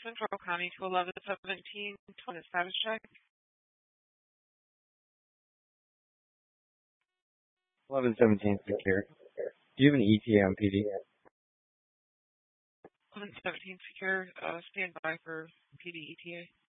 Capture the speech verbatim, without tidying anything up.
Central County to eleven seventeen. twenty status check. eleven seventeen secure. Do you have an E T A on P D? eleven seventeen secure. Uh, stand by for P D E T A.